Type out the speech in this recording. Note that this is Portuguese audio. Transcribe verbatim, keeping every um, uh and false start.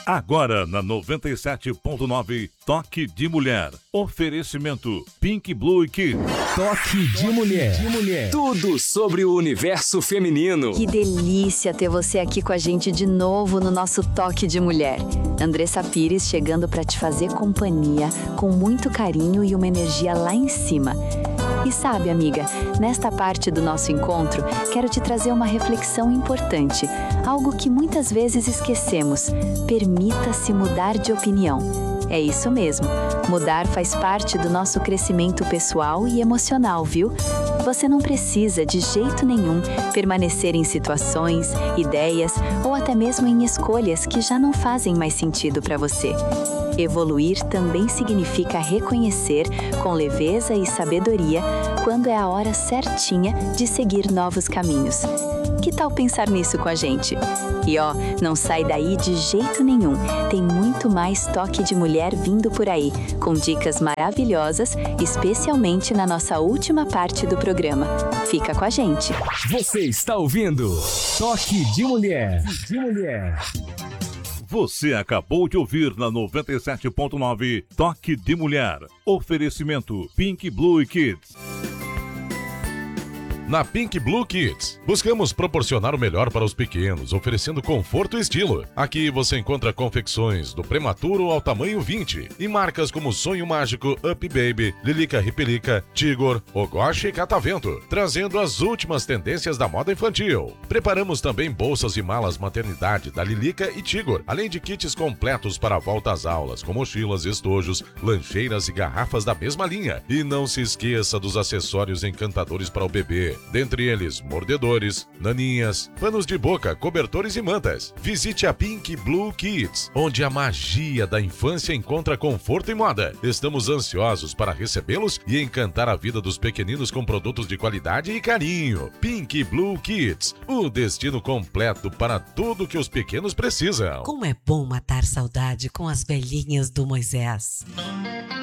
Agora na noventa e sete ponto nove, Toque de Mulher. Oferecimento Pink Blue Kids. Toque de Mulher. de mulher. Tudo sobre o universo feminino. Que delícia ter você aqui com a gente de novo no nosso Toque de Mulher. Andressa Pires chegando para te fazer companhia com muito carinho e uma energia lá em cima. E sabe, amiga, nesta parte do nosso encontro, quero te trazer uma reflexão importante, algo que muitas vezes esquecemos. Permita-se mudar de opinião. É isso mesmo, mudar faz parte do nosso crescimento pessoal e emocional, viu? Você não precisa, de jeito nenhum, permanecer em situações, ideias ou até mesmo em escolhas que já não fazem mais sentido para você. Evoluir também significa reconhecer, com leveza e sabedoria, quando é a hora certinha de seguir novos caminhos. Que tal pensar nisso com a gente? E ó, não sai daí de jeito nenhum. Tem muito mais Toque de Mulher vindo por aí, com dicas maravilhosas, especialmente na nossa última parte do programa. Fica com a gente. Você está ouvindo Toque de Mulher. de mulher. Você acabou de ouvir na noventa e sete ponto nove, Toque de Mulher. Oferecimento Pink Blue Kids. Na Pink Blue Kids, buscamos proporcionar o melhor para os pequenos, oferecendo conforto e estilo. Aqui você encontra confecções do prematuro ao tamanho vinte e marcas como Sonho Mágico, Up Baby, Lilica Ripelica, Tigor, Ogoshi e Catavento, trazendo as últimas tendências da moda infantil. Preparamos também bolsas e malas maternidade da Lilica e Tigor, além de kits completos para a volta às aulas, com mochilas, estojos, lancheiras e garrafas da mesma linha. E não se esqueça dos acessórios encantadores para o bebê. Dentre eles, mordedores, naninhas, panos de boca, cobertores e mantas. Visite a Pink Blue Kids, onde a magia da infância encontra conforto e moda. Estamos ansiosos para recebê-los e encantar a vida dos pequeninos com produtos de qualidade e carinho. Pink Blue Kids, o destino completo para tudo que os pequenos precisam. Como é bom matar saudade com as velhinhas do Moisés.